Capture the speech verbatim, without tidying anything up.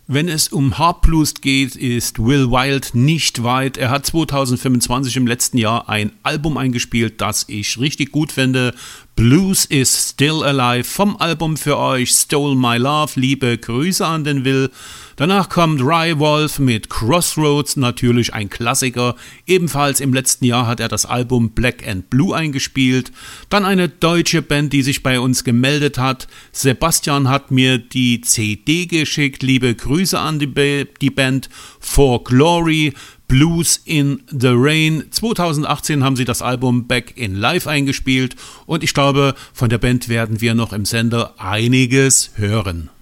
Wenn es um Harp Blues geht, ist Will Wild nicht weit. Er hat zwanzig fünfundzwanzig im letzten Jahr ein Album eingespielt, das ich richtig gut finde. Blues is Still Alive vom Album für euch Stole My Love. Liebe Grüße an den Will. Danach kommt Rye Wolf mit Crossroads, natürlich ein Klassiker. Ebenfalls im letzten Jahr hat er das Album Black and Blue eingespielt. Dann eine deutsche Band, die sich bei uns gemeldet hat. Sebastian hat mir die C D geschickt. Liebe Grüße an die, Be- die Band For Glory. Blues in the Rain. zwanzig achtzehn haben sie das Album Back in Live eingespielt und ich glaube, von der Band werden wir noch im Sender einiges hören.